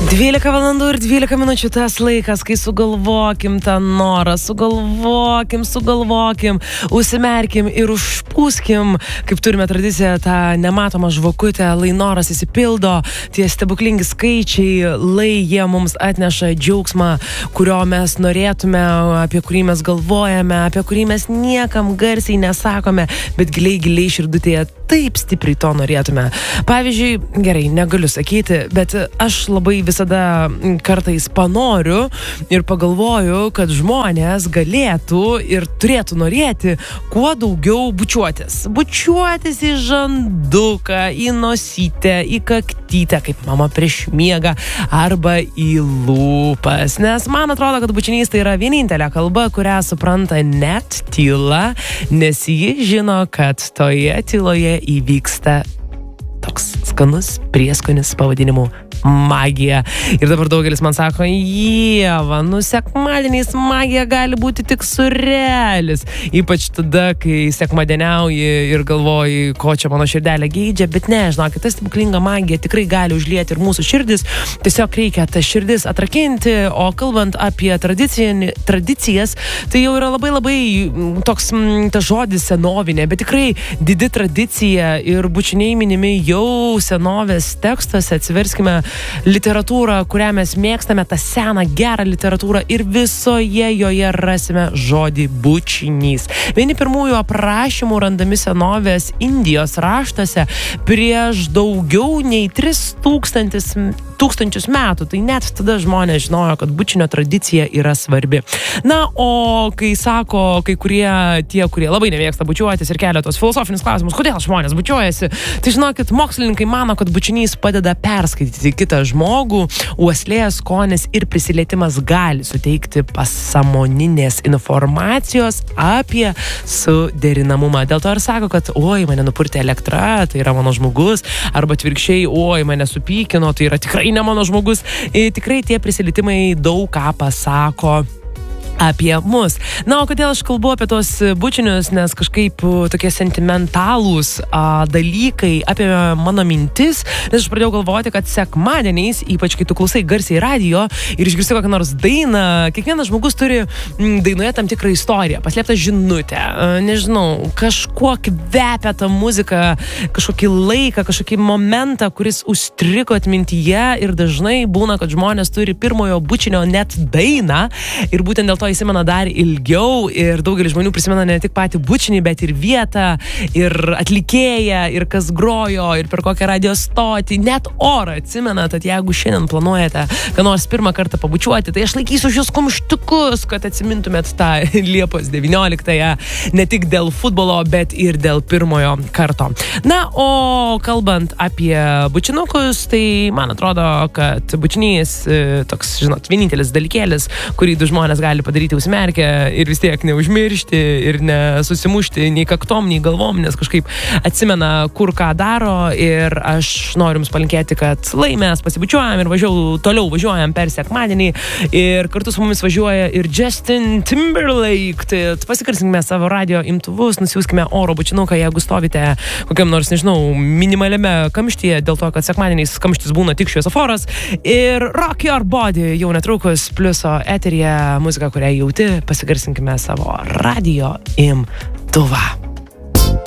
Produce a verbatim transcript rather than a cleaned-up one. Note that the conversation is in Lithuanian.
dvylika valandų ir dvylika minučių tas laikas, kai sugalvokim tą norą, sugalvokim, sugalvokim, užsimerkim ir užpūskim, kaip turime tradiciją, tą nematomą žvakutę, lai noras įsipildo, tie stebuklingi skaičiai, lai jie mums atneša džiaugsmą, kurio mes norėtume, apie kurį mes galvojame, apie kurį mes niekam garsiai nesakome, bet giliai, giliai širdutėje taip stipriai to norėtume. Pavyzdžiui, gerai, negaliu sakyti, bet aš labai visada kartais panoriu ir pagalvoju, kad žmonės galėtų ir turėtų norėti kuo daugiau bučiuotis. Bučiuotis į žanduką, į nosytę, į kaktytę, kaip mama prieš miegą, arba į lūpas. Nes man atrodo, kad bučinys tai yra vienintelė kalba, kurią supranta net tyla, nes ji žino, kad toje tyloje įvyksta toks skanus prieskonis pavadinimu magija. Ir dabar daugelis man sako, Ieva, nu sekmadieniais magija gali būti tik surealis. Ypač tada, kai sekmadieniauji ir galvoji, ko čia mano širdelė geidžia, bet ne, žinok, ta stebuklinga magija tikrai gali užlieti ir mūsų širdis. Tiesiog reikia tas širdis atrakinti, o kalbant apie tradicijas, tai jau yra labai labai toks tas žodis senovinė, bet tikrai didi tradicija ir bučiniai minimi jau senovės tekstuose. Atsiverskime literatūrą, kurią mes mėgstame, tą seną gerą literatūrą, ir visoje joje rasime žodį bučinys. Vieni pirmųjų aprašymų randami senovės Indijos raštuose prieš daugiau nei tris tūkstančius metų. Tai net tada žmonės žinojo, kad bučinio tradicija yra svarbi. Na, o kai sako kai kurie tie, kurie labai nemėgsta bučiuotis ir kelia tos filosofinius klausimus, kodėl žmonės bučiuojasi, tai žinokit, mokslininkai mano, kad bučinys padeda perskaityti kitą žmogų, uoslės, skonis ir prisilietimas gali suteikti pasąmoninės informacijos apie suderinamumą. Dėl to ir sako, kad oi, mane nupurtė elektra, tai yra mano žmogus, arba atvirkščiai, oi, mane supykino, tai yra tikrai ne mano žmogus. Ir tikrai tie prisilietimai daug ką pasako apie mus. Na, o kodėl aš kalbu apie tos bučinius, nes kažkaip tokie sentimentalūs a, dalykai apie mano mintis, nes aš pradėjau galvoti, kad sekmadieniais, ypač kai tu klausai garsiai radijo ir išgirsti kokią nors dainą, kiekvienas žmogus turi m, dainuoja tam tikrą istoriją, paslėptą žinutę, a, nežinau, kažkuo kvepia tą muziką, kažkokį laiką, kažkokį momentą, kuris užstrigo atmintyje, ir dažnai būna, kad žmonės turi pirmojo bučinio net dainą ir būtent dėl to įsimena dar ilgiau, ir daugelis žmonių prisimena ne tik patį bučinį, bet ir vietą, ir atlikėją, ir kas grojo, ir per kokią radio stotį, net orą atsimena. Tad jeigu šiandien planuojate ką nors pirmą kartą pabučiuoti, tai aš laikysiu šios kumštukus, kad atsimintumėt tą Liepos devynioliktąją, ne tik dėl futbolo, bet ir dėl pirmojo karto. Na, o kalbant apie bučinukus, tai man atrodo, kad bučinys toks, žinot, vienintelis dalykėlis, kurį du žmonės gali padaryti užsimerkę ir vis tiek neužmiršti ir nesusimušti nei kaktom, nei galvom, nes kažkaip atsimena, kur ką daro. Ir aš noriu jums palinkėti, kad lai mes pasibučiuojam ir važiuoju, toliau važiuojam per sekmadienį, ir kartu su mumis važiuoja ir Justin Timberlake. Tai pasikarsinkime savo radio imtuvus, nusiųskime oro bučinuką, jeigu stovite kokiam nors, nežinau, minimaliame kamštyje, dėl to, kad sekmadieniais kamštis būna tik šviesoforas. Ir Rock Your Body jau netrukus pliuso eteryje muzika, kurią jauti, pasigarsinkime savo radio imtuvą.